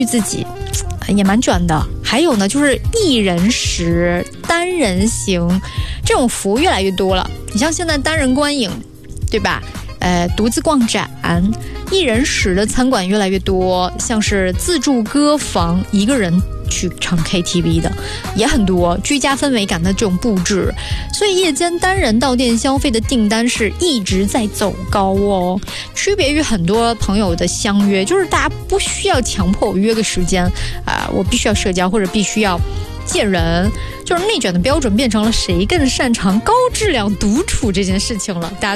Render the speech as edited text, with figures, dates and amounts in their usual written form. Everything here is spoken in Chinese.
自己也蛮卷的。还有呢，就是一人食、单人行这种服务越来越多了。你像现在单人观影，对吧？独自逛展，一人食的餐馆越来越多，像是自助歌房，一个人去唱 KTV 的也很多，居家氛围感的这种布置，所以夜间单人到店消费的订单是一直在走高哦。区别于很多朋友的相约，就是大家不需要强迫我约个时间我必须要社交或者必须要见人，就是内卷的标准变成了谁更擅长高质量独处这件事情了。大家